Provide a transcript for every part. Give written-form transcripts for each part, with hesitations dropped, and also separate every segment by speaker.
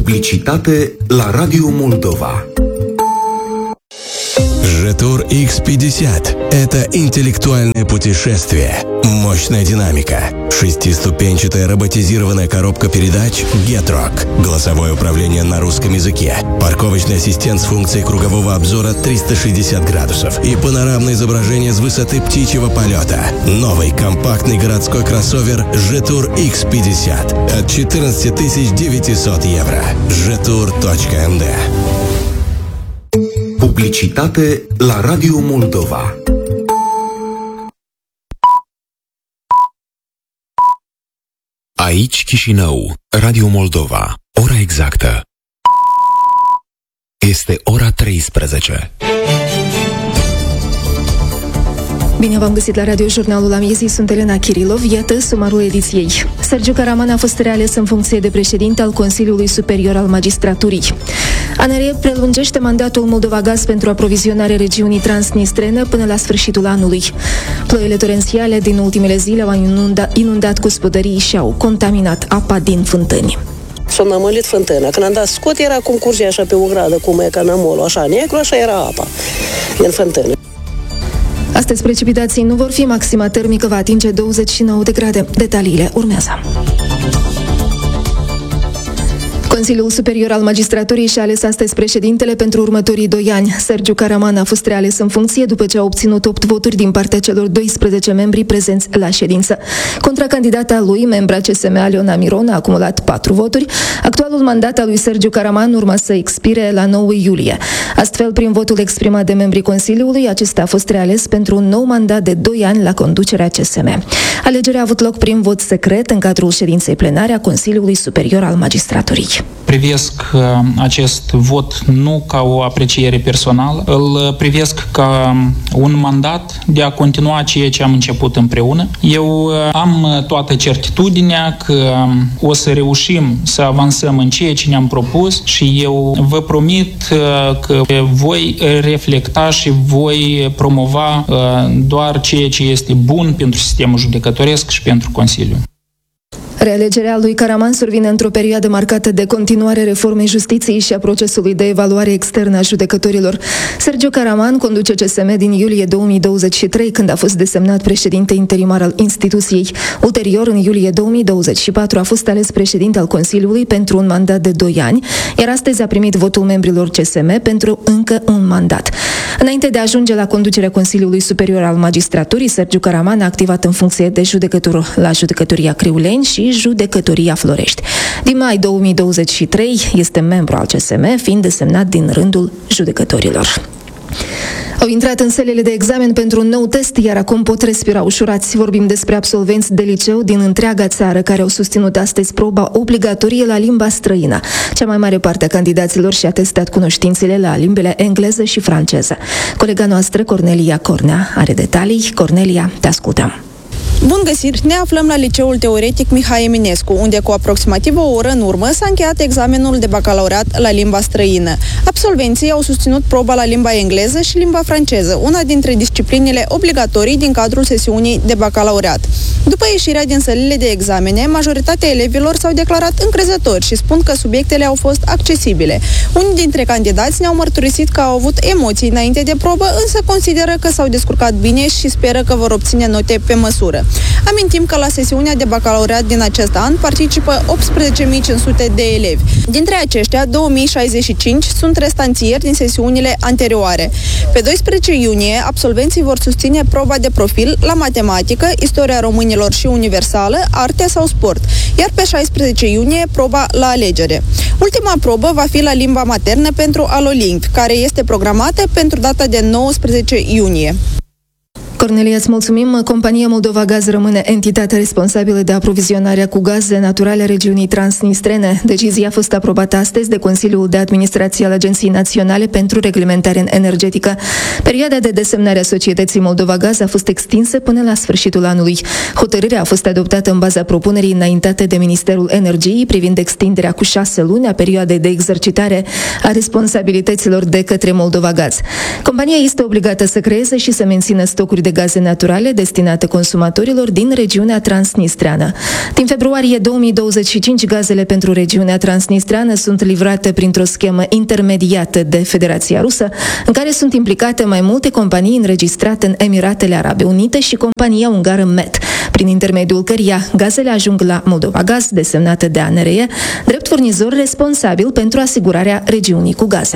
Speaker 1: Publicitate la Radio Moldova.
Speaker 2: Жетур X50 – это интеллектуальное путешествие, мощная динамика, шестиступенчатая роботизированная коробка передач Getrock, голосовое управление на русском языке, парковочный ассистент с функцией кругового обзора 360 градусов и панорамное изображение с высоты птичьего полета. Новый компактный городской кроссовер Жетур X50 от 14 900 евро. Jetur.md.
Speaker 1: Publicitate la Radio Moldova. Aici Chișinău, Radio Moldova. Ora exactă este ora 13.
Speaker 3: Bine v-am găsit la Radio Jurnalul Amiezii, sunt Elena Kirilov, iată sumarul ediției. Sergiu Caraman a fost reales în funcție de președinte al Consiliului Superior al Magistraturii. ANRE prelungește mandatul Moldovagaz pentru aprovizionarea regiunii transnistrene până la sfârșitul anului. Ploile torențiale din ultimele zile au inundat gospodării și au contaminat apa din fântâni.
Speaker 4: S-a nămălit fântâna. Când am dat scot, era cum curge așa pe o gradă, cum e canamolul, așa negru, așa era apa din fântână.
Speaker 3: Astăzi precipitații nu vor fi, maxima termică va atinge 29 de grade. Detaliile urmează. Consiliul Superior al Magistraturii și-a ales astăzi președintele pentru următorii 2 ani. Sergiu Caraman a fost reales în funcție după ce a obținut 8 voturi din partea celor 12 membri prezenți la ședință. Contra candidata lui, membra CSM Aliona Miron, a acumulat 4 voturi. Actualul mandat al lui Sergiu Caraman urma să expire la 9 iulie. Astfel, prin votul exprimat de membrii Consiliului, acesta a fost reales pentru un nou mandat de 2 ani la conducerea CSM. Alegerea a avut loc prin vot secret în cadrul ședinței plenare a Consiliului Superior al Magistraturii.
Speaker 5: Privesc acest vot nu ca o apreciere personală, îl privesc ca un mandat de a continua ceea ce am început împreună. Eu am toată certitudinea că o să reușim să avansăm în ceea ce ne-am propus și eu vă promit că voi reflecta și voi promova doar ceea ce este bun pentru sistemul judecătoresc și pentru Consiliu.
Speaker 3: Realegerea lui Caraman survine într-o perioadă marcată de continuare reformei justiției și a procesului de evaluare externă a judecătorilor. Sergiu Caraman conduce CSM din iulie 2023, când a fost desemnat președinte interimar al instituției. Ulterior, în iulie 2024, a fost ales președinte al Consiliului pentru un mandat de 2 ani, iar astăzi a primit votul membrilor CSM pentru încă un mandat. Înainte de a ajunge la conducerea Consiliului Superior al Magistraturii, Sergiu Caraman a activat în funcție de judecător la Judecătoria Criuleni și Judecătoria Florești. Din mai 2023 este membru al CSM, fiind desemnat din rândul judecătorilor. Au intrat în sălile de examen pentru un nou test, iar acum pot respira ușurați. Vorbim despre absolvenți de liceu din întreaga țară care au susținut astăzi proba obligatorie la limba străină. Cea mai mare parte a candidaților și-a testat cunoștințele la limbile engleză și franceză. Colega noastră, Cornelia Cornea, are detalii. Cornelia, te ascultăm.
Speaker 6: Bun găsit! Ne aflăm la Liceul Teoretic Mihai Eminescu, unde cu aproximativ o oră în urmă s-a încheiat examenul de bacalaureat la limba străină. Absolvenții au susținut proba la limba engleză și limba franceză, una dintre disciplinele obligatorii din cadrul sesiunii de bacalaureat. După ieșirea din sălile de examene, majoritatea elevilor s-au declarat încrezători și spun că subiectele au fost accesibile. Unii dintre candidați ne-au mărturisit că au avut emoții înainte de probă, însă consideră că s-au descurcat bine și speră că vor obține note pe măsură. Amintim că la sesiunea de bacalaureat din acest an participă 18.500 de elevi. Dintre aceștia, 2.065 sunt restanțieri din sesiunile anterioare. Pe 12 iunie, absolvenții vor susține proba de profil la matematică, istoria românilor și universală, arte sau sport, iar pe 16 iunie proba la alegere. Ultima probă va fi la limba maternă pentru Alolingv, care este programată pentru data de 19 iunie.
Speaker 3: Cornelia, îți mulțumim. Compania Moldovagaz rămâne entitatea responsabilă de aprovizionarea cu gaze naturale a regiunii transnistrene. Decizia a fost aprobată astăzi de Consiliul de Administrație al Agenției Naționale pentru Reglementare Energetică. Perioada de desemnare a societății Moldovagaz a fost extinsă până la sfârșitul anului. Hotărârea a fost adoptată în baza propunerii înaintate de Ministerul Energiei privind extinderea cu 6 luni a perioadei de exercitare a responsabilităților de către Moldovagaz. Compania este obligată să creeze și să mențină stocuri de gaze naturale destinate consumatorilor din regiunea transnistreană. Din februarie 2025, gazele pentru regiunea transnistreană sunt livrate printr-o schemă intermediată de Federația Rusă, în care sunt implicate mai multe companii înregistrate în Emiratele Arabe Unite și compania ungară MET, prin intermediul căreia gazele ajung la Moldova Gaz, desemnată de ANRE, drept furnizor responsabil pentru asigurarea regiunii cu gaze.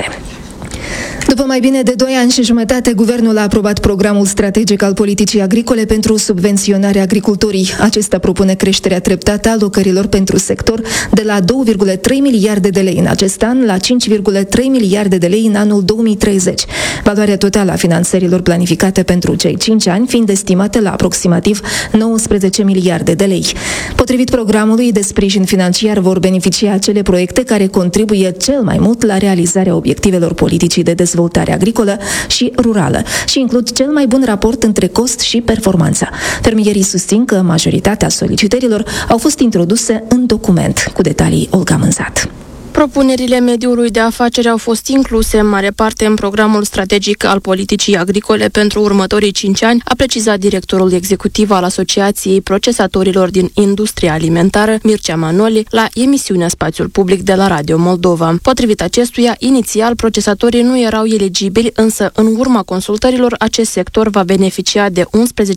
Speaker 3: După mai bine de 2 ani și jumătate, guvernul a aprobat programul strategic al politicii agricole pentru subvenționarea agriculturii. Acesta propune creșterea treptată a alocărilor pentru sector de la 2,3 miliarde de lei în acest an la 5,3 miliarde de lei în anul 2030. Valoarea totală a finanțărilor planificate pentru cei 5 ani fiind estimată la aproximativ 19 miliarde de lei. Potrivit programului de sprijin financiar, vor beneficia acele proiecte care contribuie cel mai mult la realizarea obiectivelor politicii de dezvoltare agricolă și rurală și includ cel mai bun raport între cost și performanță. Fermierii susțin că majoritatea solicitărilor au fost introduse în document. Cu detalii, Olga Mânzat.
Speaker 7: Propunerile mediului de afaceri au fost incluse în mare parte în programul strategic al politicii agricole pentru următorii 5 ani, a precizat directorul executiv al Asociației Procesatorilor din Industria Alimentară, Mircea Manoli, la emisiunea Spațiul Public de la Radio Moldova. Potrivit acestuia, inițial procesatorii nu erau eligibili, însă în urma consultărilor acest sector va beneficia de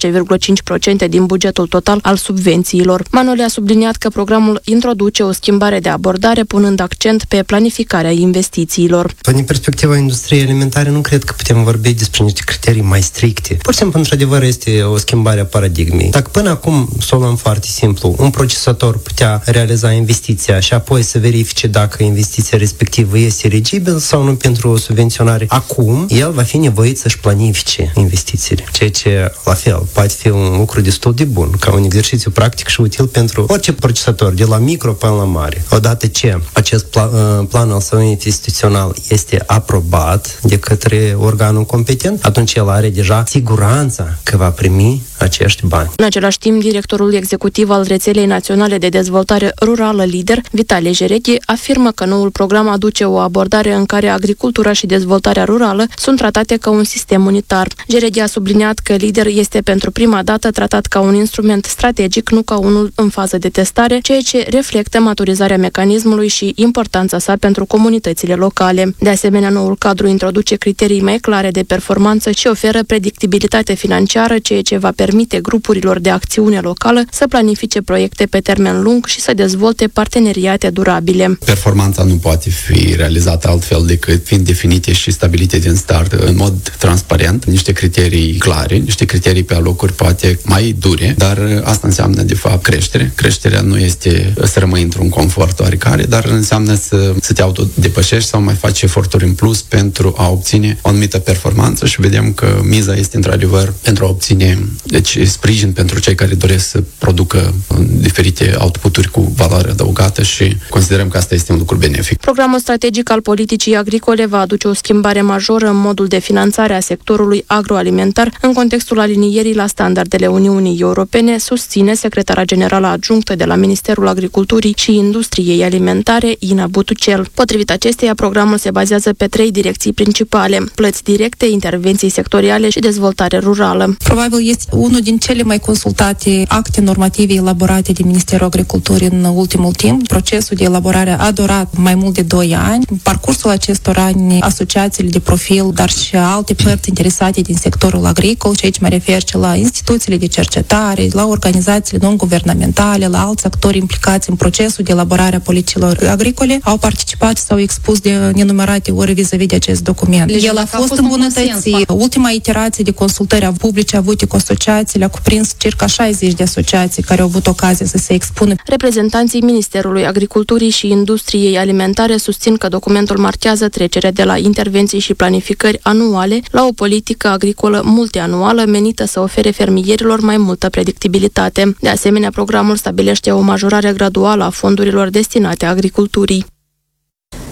Speaker 7: 11,5% din bugetul total al subvențiilor. Manoli a subliniat că programul introduce o schimbare de abordare, punând accent pe planificarea investițiilor.
Speaker 8: Din perspectiva industriei alimentare, nu cred că putem vorbi despre niște criterii mai stricte. Pur și simplu, într-adevăr, este o schimbare a paradigmei. Dacă până acum, să o luăm foarte simplu, un procesator putea realiza investiția și apoi să verifice dacă investiția respectivă este eligibil sau nu pentru o subvenționare, acum el va fi nevoit să-și planifice investițiile. Ceea ce, la fel, poate fi un lucru destul de bun, ca un exercițiu practic și util pentru orice procesator, de la micro până la mare. Odată ce acest plan al său instituțional este aprobat de către organul competent, atunci el are deja siguranța că va primi acești bani.
Speaker 7: În același timp, directorul executiv al Rețelei Naționale de Dezvoltare Rurală Lider, Vitalie Jerechi, afirmă că noul program aduce o abordare în care agricultura și dezvoltarea rurală sunt tratate ca un sistem unitar. Jerechi a subliniat că Lider este pentru prima dată tratat ca un instrument strategic, nu ca unul în fază de testare, ceea ce reflectă maturizarea mecanismului și importanța sa pentru comunitățile locale. De asemenea, noul cadru introduce criterii mai clare de performanță și oferă predictibilitate financiară, ceea ce va permite grupurilor de acțiune locală să planifice proiecte pe termen lung și să dezvolte parteneriate durabile.
Speaker 9: Performanța nu poate fi realizată altfel decât fiind definite și stabilite din start în mod transparent, niște criterii clare, niște criterii pe alocuri poate mai dure, dar asta înseamnă de fapt creștere. Creșterea nu este să rămâi într-un confort oarecare, dar înseamnă să te autodepășești sau mai faci eforturi în plus pentru a obține o anumită performanță și vedem că miza este într-adevăr pentru a obține sprijin pentru cei care doresc să producă diferite outputuri cu valoare adăugată și considerăm că asta este un lucru benefic.
Speaker 7: Programul strategic al politicii agricole va aduce o schimbare majoră în modul de finanțare a sectorului agroalimentar în contextul alinierii la standardele Uniunii Europene, susține secretara generală adjunctă de la Ministerul Agriculturii și Industriei Alimentare, Ina Butucel. Potrivit acesteia, programul se bazează pe 3 direcții principale: plăți directe, intervenții sectoriale și dezvoltare rurală.
Speaker 10: Probabil este unul din cele mai consultate acte normative elaborate de Ministerul Agriculturii în ultimul timp. Procesul de elaborare a durat mai mult de 2 ani. În parcursul acestor ani, asociațiile de profil, dar și alte părți interesate din sectorul agricol, și aici mă refer și la instituțiile de cercetare, la organizațiile non-guvernamentale, la alți actori implicați în procesul de elaborare a politicilor agricole, au participat și s-au expus de nenumărate ori vis-a-vis de acest document. El a fost îmbunătățit. Ultima iterație de consultări publice avute cu asociațiile a cuprins circa 60 de asociații care au avut ocazia să se expună.
Speaker 7: Reprezentanții Ministerului Agriculturii și Industriei Alimentare susțin că documentul marchează trecerea de la intervenții și planificări anuale la o politică agricolă multianuală menită să ofere fermierilor mai multă predictibilitate. De asemenea, programul stabilește o majorare graduală a fondurilor destinate agriculturii.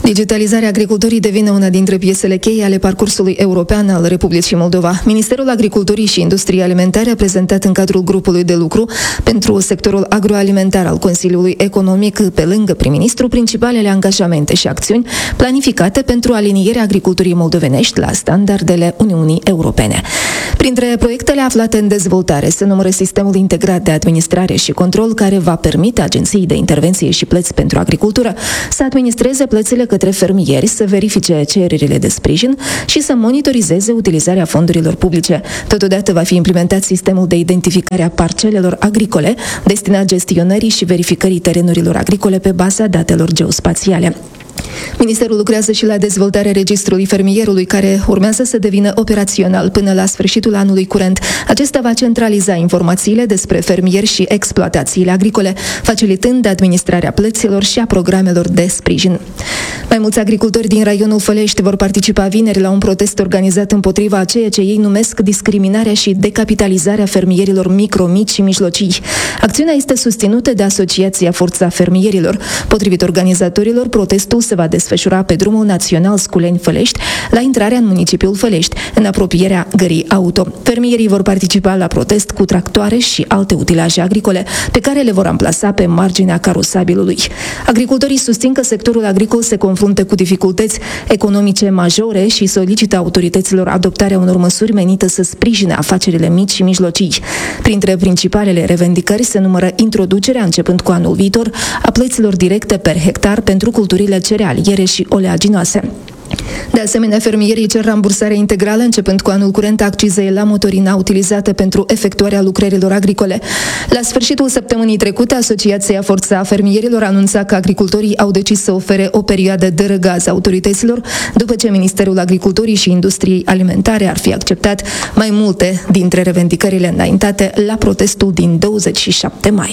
Speaker 3: Digitalizarea agriculturii devine una dintre piesele cheie ale parcursului european al Republicii Moldova. Ministerul Agriculturii și Industriei Alimentare a prezentat în cadrul grupului de lucru pentru sectorul agroalimentar al Consiliului Economic, pe lângă prim-ministru, principalele angajamente și acțiuni planificate pentru alinierea agriculturii moldovenești la standardele Uniunii Europene. Printre proiectele aflate în dezvoltare se numără sistemul integrat de administrare și control, care va permite Agenției de Intervenție și Plăți pentru Agricultură să administreze plățile către fermieri, să verifice cererile de sprijin și să monitorizeze utilizarea fondurilor publice. Totodată va fi implementat sistemul de identificare a parcelelor agricole, destinat gestionării și verificării terenurilor agricole pe baza datelor geospațiale. Ministerul lucrează și la dezvoltarea registrului fermierului, care urmează să devină operațional până la sfârșitul anului curent. Acesta va centraliza informațiile despre fermieri și exploatațiile agricole, facilitând administrarea plăților și a programelor de sprijin. Mai mulți agricultori din raionul Fălești vor participa vineri la un protest organizat împotriva a ceea ce ei numesc discriminarea și decapitalizarea fermierilor micro, mici și mijlocii. Acțiunea este susținută de Asociația Forța Fermierilor. Potrivit organizatorilor, protestul se va desfășura pe drumul național Sculeni-Fălești, la intrarea în municipiul Fălești, în apropierea Gării Auto. Fermierii vor participa la protest cu tractoare și alte utilaje agricole, pe care le vor amplasa pe marginea carosabilului. Agricultorii susțin că sectorul agricol se confruntă cu dificultăți economice majore și solicită autorităților adoptarea unor măsuri menite să sprijine afacerile mici și mijlocii. Printre principalele revendicări se numără introducerea, începând cu anul viitor, a plăților directe per hectar pentru culturile cerealiere și oleaginoase. De asemenea, fermierii cer rambursarea integrală, începând cu anul curent, a accizei la motorina utilizată pentru efectuarea lucrărilor agricole. La sfârșitul săptămânii trecute, Asociația Forța Fermierilor anunța că agricultorii au decis să ofere o perioadă de răgaz autorităților, după ce Ministerul Agriculturii și Industriei Alimentare ar fi acceptat mai multe dintre revendicările înaintate la protestul din 27 mai.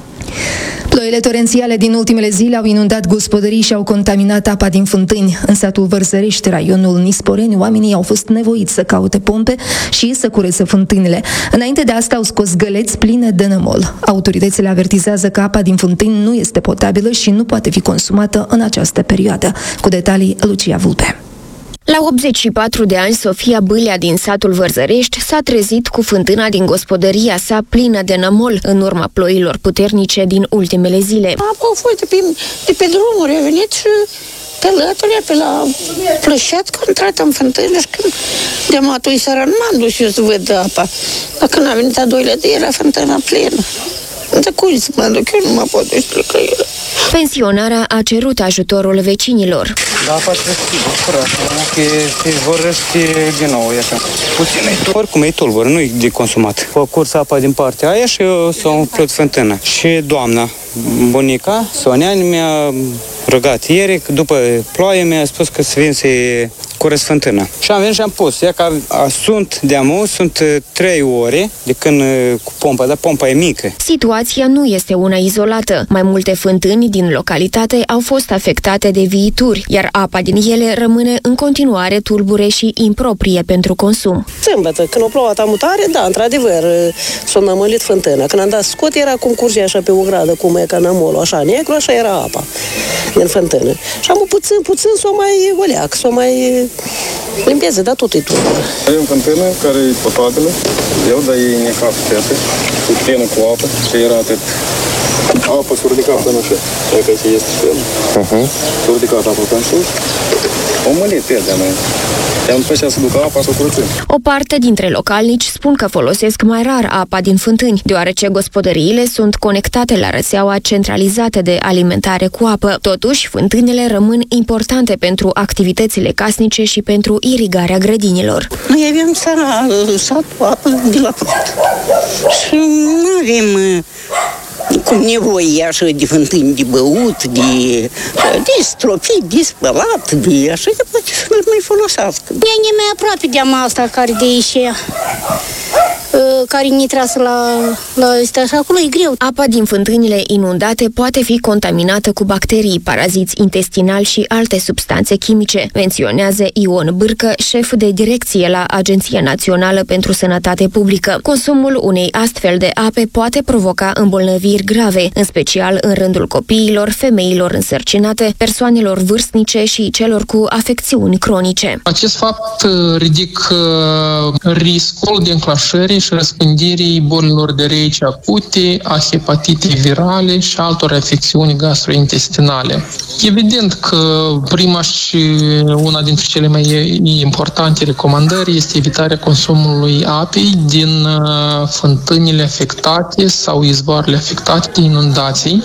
Speaker 3: Ploile torențiale din ultimele zile au inundat gospodării și au contaminat apa din fântâni. În satul Vărzărești, raionul Nisporeni, oamenii au fost nevoiți să caute pompe și să curețe fântânile. Înainte de asta au scos găleți pline de nămol. Autoritățile avertizează că apa din fântâni nu este potabilă și nu poate fi consumată în această perioadă. Cu detalii, Lucia Vulpe.
Speaker 11: La 84 de ani, Sofia Bâlea din satul Vărzărești s-a trezit cu fântâna din gospodăria sa plină de nămol în urma ploilor puternice din ultimele zile.
Speaker 12: Apa a fost de pe drumuri, a venit și pe lături, pe la plășat, că am intrat în fântână și când de-am atui seara nu m-am dus eu să văd apa. Dar când a venit a doilea de era fântâna plină. De cum să mă duc, eu nu mă pot duce că el.
Speaker 11: Pensionarea a cerut ajutorul vecinilor.
Speaker 13: Da, apa trebuie curată, că se vorăște din nou, e așa. Puțin e oricum e tulbur, nu e de consumat. O curs apa din partea aia și eu s-o umplut fântână. Și doamna, bunica, Sonia, mi-a rugat ieri, după ploaie, mi-a spus că să vin să curăț fântâna. Și am venit și am pus. Ia că sunt de-amul, sunt 3 ore de când cu pompa, dar pompa e mică.
Speaker 11: Situația nu este una izolată. Mai multe fântâni din localitate au fost afectate de viituri, iar apa din ele rămâne în continuare tulbure și improprie pentru consum.
Speaker 4: Sâmbătă, când o plouat amutare, da, într-adevăr, s-a nămălit fântâna. Când am dat scot, era cum curge așa pe o gradă, cum e ca nămolul, așa negru, așa era apa din fântână. Și am puțin s-o mai oleac, s-o mai limpeze, dar tot e tulbure.
Speaker 14: Avem fântână care e potabilă, eu, dar e necapitată, cu plină cu apă și era atât. Apa s-a ridicat până așa, că aici este fel. S-a ridicat apa până sus, o mălit el de-a mea. I-am pășea să ducă apa, să o curățim.
Speaker 11: O parte dintre localnici spun că folosesc mai rar apa din fântâni, deoarece gospodăriile sunt conectate la rețeaua centralizată de alimentare cu apă. Totuși, fântânile rămân importante pentru activitățile casnice și pentru irigarea grădinilor.
Speaker 12: Noi avem satul apă de la prut. Și nu avem cum nevoie așa de fântâni de băut, de stropit, de spălat, de așa de poate să mai folosească.
Speaker 15: E mai aproape de ama asta care de aici
Speaker 12: care ne trasă la ăsta și acolo e greu.
Speaker 11: Apa din fântânile inundate poate fi contaminată cu bacterii, paraziți intestinali și alte substanțe chimice, menționează Ion Bârcă, șef de direcție la Agenția Națională pentru Sănătate Publică. Consumul unei astfel de ape poate provoca îmbolnăviri grave, în special în rândul copiilor, femeilor însărcinate, persoanelor vârstnice și celor cu afecțiuni cronice.
Speaker 15: Acest fapt ridică riscul de înclanșării și răspândirii bolilor de rece acute, a hepatitei virale și altor afecțiuni gastrointestinale. Evident că prima și una dintre cele mai importante recomandări este evitarea consumului apei din fântânile afectate sau izvoarele afectate de inundații.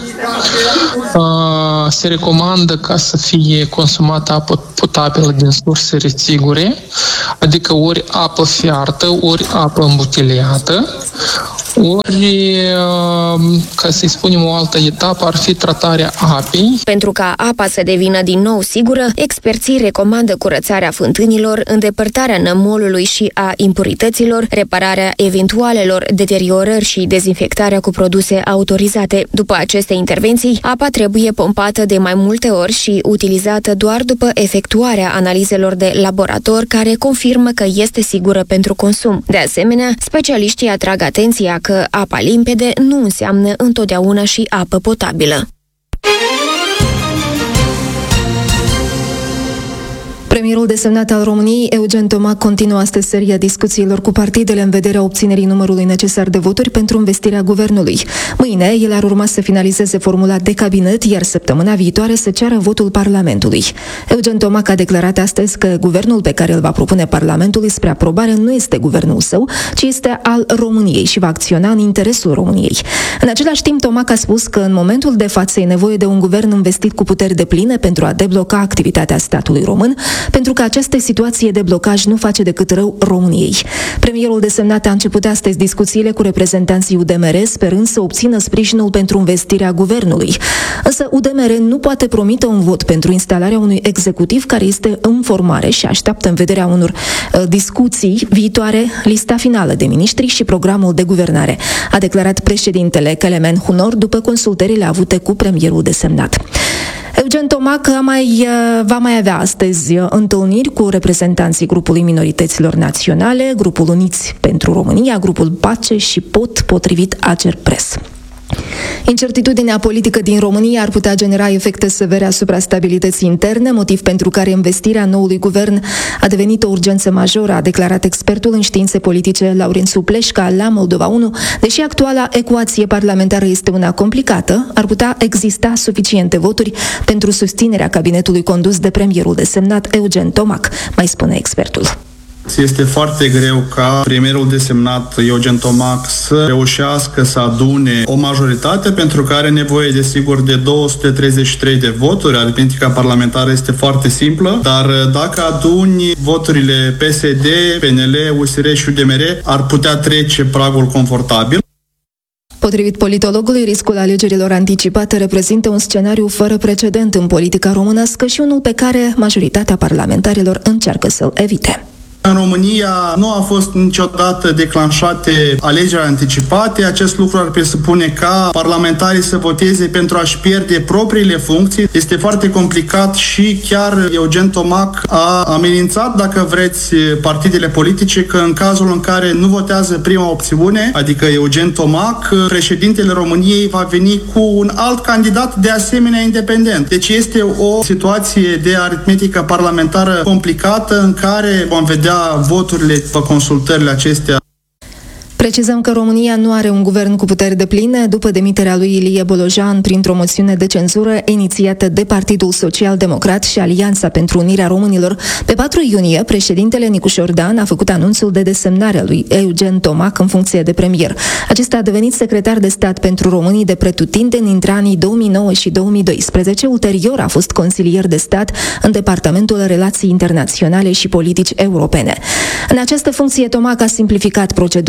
Speaker 15: Se recomandă ca să fie consumată apă potabilă din surse sigure, adică ori apă fiartă, ori apă îmbuteliată, ori, ca să-i spunem o altă etapă, ar fi tratarea apei.
Speaker 11: Pentru ca apa să devină din nou sigură, experții recomandă curățarea fântânilor, îndepărtarea nămolului și a impurităților, repararea eventualelor deteriorări și dezinfectarea cu produse autorizate. După aceste intervenții, apa trebuie pompată de mai multe ori și utilizată doar după efectuarea analizelor de laborator care confirmă că este sigură pentru consum. De asemenea, specialiștii atrag atenția că apa limpede nu înseamnă întotdeauna și apă potabilă.
Speaker 3: Premierul desemnat al României, Eugen Tomac, continuă astăzi seria discuțiilor cu partidele în vederea obținerii numărului necesar de voturi pentru învestirea guvernului. Mâine, el ar urma să finalizeze formula de cabinet, iar săptămâna viitoare să ceară votul Parlamentului. Eugen Tomac a declarat astăzi că guvernul pe care îl va propune Parlamentului spre aprobare nu este guvernul său, ci este al României și va acționa în interesul României. În același timp, Tomac a spus că în momentul de față e nevoie de un guvern investit cu puteri depline pentru a debloca activitatea statului român, pentru că această situație de blocaj nu face decât rău României. Premierul desemnat a început astăzi discuțiile cu reprezentanții UDMR, sperând să obțină sprijinul pentru învestirea guvernului. Însă UDMR nu poate promite un vot pentru instalarea unui executiv care este în formare și așteaptă în vederea unor discuții viitoare lista finală de miniștri și programul de guvernare, a declarat președintele Kelemen Hunor după consultările avute cu premierul desemnat. Eugen Tomac va mai avea astăzi întâlniri cu reprezentanții grupului minorităților naționale, grupul Uniți pentru România, grupul Pace și POT, potrivit Acer Press. Incertitudinea politică din România ar putea genera efecte severe asupra stabilității interne, motiv pentru care investirea noului guvern a devenit o urgență majoră, a declarat expertul în științe politice Laurențiu Pleșca la Moldova 1. Deși actuala ecuație parlamentară este una complicată, ar putea exista suficiente voturi pentru susținerea cabinetului condus de premierul desemnat Eugen Tomac, mai spune expertul.
Speaker 16: Este foarte greu ca premierul desemnat Eugen Tomac să reușească să adune o majoritate pentru că are nevoie, desigur, de 233 de voturi. Aritmetica parlamentară este foarte simplă, dar dacă aduni voturile PSD, PNL, USR și UDMR, ar putea trece pragul confortabil.
Speaker 3: Potrivit politologului, riscul alegerilor anticipate reprezintă un scenariu fără precedent în politica românească și unul pe care majoritatea parlamentarilor încearcă să-l evite.
Speaker 16: În România nu a fost niciodată declanșate alegeri anticipate. Acest lucru ar presupune ca parlamentarii să voteze pentru a-și pierde propriile funcții. Este foarte complicat și chiar Eugen Tomac a amenințat, dacă vreți, partidele politice că în cazul în care nu votează prima opțiune, adică Eugen Tomac, președintele României va veni cu un alt candidat de asemenea independent. Deci este o situație de aritmetică parlamentară complicată în care vom vedea voturile pe consultările acestea.
Speaker 3: Precizăm că România nu are un guvern cu puteri depline după demiterea lui Ilie Bolojan printr-o moțiune de cenzură inițiată de Partidul Social-Democrat și Alianța pentru Unirea Românilor. Pe 4 iunie, președintele Nicu Șordan a făcut anunțul de desemnare a lui Eugen Tomac în funcție de premier. Acesta a devenit secretar de stat pentru românii de pretutindeni între anii 2009 și 2012. Ulterior a fost consilier de stat în Departamentul Relații Internaționale și Politici Europene. În această funcție, Tomac a simplificat procedura de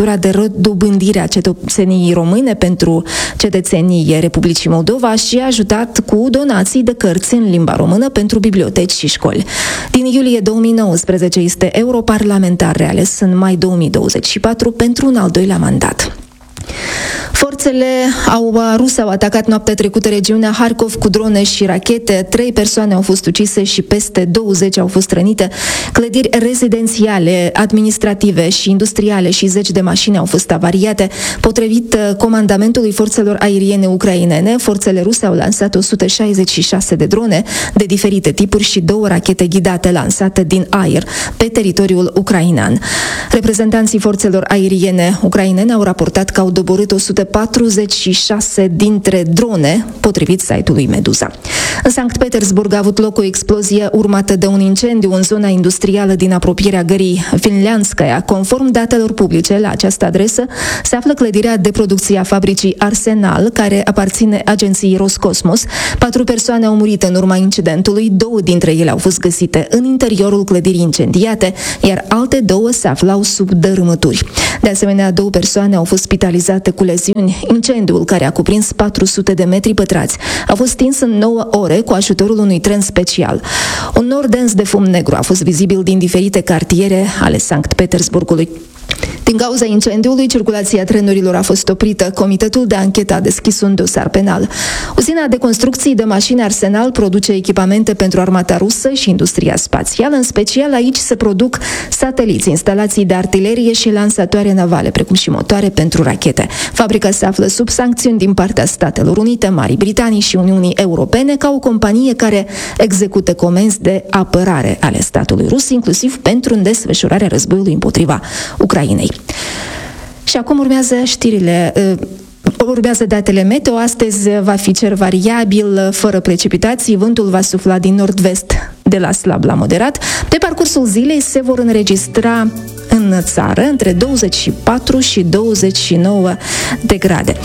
Speaker 3: dobândirea cetățeniei române pentru cetățenii Republicii Moldova și a ajutat cu donații de cărți în limba română pentru biblioteci și școli. Din iulie 2019 este europarlamentar reales în mai 2024 pentru un al doilea mandat. Forțele ruse au atacat noaptea trecută regiunea Harkov cu drone și rachete. 3 persoane au fost ucise și peste 20 au fost rănite. Clădiri rezidențiale, administrative și industriale și 10 de mașini au fost avariate. Potrivit comandamentului forțelor aeriene ucrainene, forțele ruse au lansat 166 de drone de diferite tipuri și 2 rachete ghidate lansate din aer pe teritoriul ucrainean. Reprezentanții forțelor aeriene ucrainene au raportat că au doborât 146 dintre drone, potrivit site-ului Meduza. În Sankt Petersburg a avut loc o explozie urmată de un incendiu în zona industrială din apropierea gării Finleanskaya. Conform datelor publice, la această adresă se află clădirea de producție a fabricii Arsenal, care aparține agenției Roscosmos. 4 persoane au murit în urma incidentului, 2 dintre ele au fost găsite în interiorul clădirii incendiate, iar alte 2 se aflau sub dărâmături. De asemenea, 2 persoane au fost spitalizate cu leziuni. Incendiul, care a cuprins 400 de metri pătrați, a fost stins în 9 ore cu ajutorul unui tren special. Un nor dens de fum negru a fost vizibil din diferite cartiere ale Sankt Petersburgului. Din cauza incendiului, circulația trenurilor a fost oprită. Comitetul de anchetă a deschis un dosar penal. Uzina de construcții de mașini Arsenal produce echipamente pentru armata rusă și industria spațială. În special aici se produc sateliți, instalații de artilerie și lansatoare navale, precum și motoare pentru rachete. Fabrica se află sub sancțiuni din partea Statelor Unite, Marii Britanii și Uniunii Europene ca o companie care execută comenzi de apărare ale statului rus, inclusiv pentru desfășurarea războiului împotriva Ucrainei. Și acum urmează știrile. Urmează datele meteo. Astăzi va fi cer variabil, fără precipitații. Vântul va sufla din nord-vest de la slab la moderat. Pe parcursul zilei se vor înregistra în țară între 24 și 29 de grade.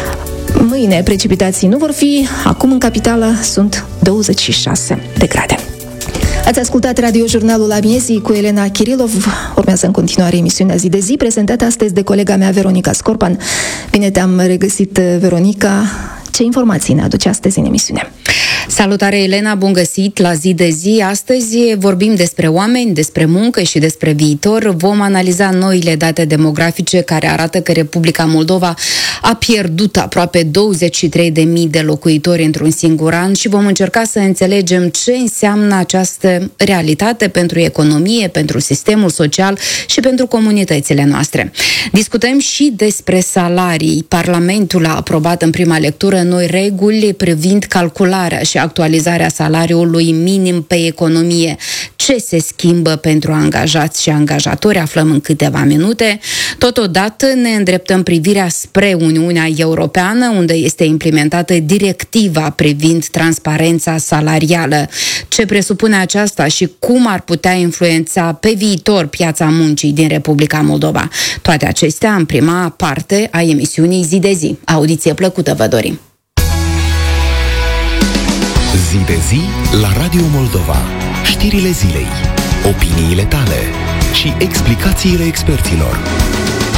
Speaker 3: Mâine precipitații nu vor fi. Acum în capitală sunt 26 de grade. Ați ascultat Radio-Jurnalul Amiezii cu Elena Chirilov. Urmează în continuare emisiunea Zi de Zi, prezentată astăzi de colega mea Veronica Scorpan. Bine te-am regăsit, Veronica. Ce informații ne aduce astăzi în emisiune?
Speaker 17: Salutare, Elena, bun găsit la Zi de Zi. Astăzi vorbim despre oameni, despre muncă și despre viitor. Vom analiza noile date demografice care arată că Republica Moldova a pierdut aproape 23.000 de locuitori într-un singur an și vom încerca să înțelegem ce înseamnă această realitate pentru economie, pentru sistemul social și pentru comunitățile noastre. Discutăm și despre salarii. Parlamentul a aprobat în prima lectură noi reguli privind calcularea și actualizarea salariului minim pe economie. Ce se schimbă pentru angajați și angajatori? Aflăm în câteva minute. Totodată ne îndreptăm privirea spre Uniunea Europeană, unde este implementată directiva privind transparența salarială. Ce presupune aceasta și cum ar putea influența pe viitor piața muncii din Republica Moldova? Toate acestea în prima parte a emisiunii Zi de Zi. Audiție plăcută vă dorim!
Speaker 1: Zi de Zi la Radio Moldova. Știrile zilei, opiniile tale și explicațiile experților.